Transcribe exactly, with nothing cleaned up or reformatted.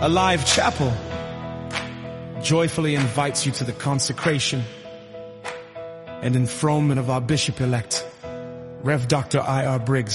Alive Chapel joyfully invites you to the consecration and enthronement of our Bishop-elect, Rev Doctor I R Briggs.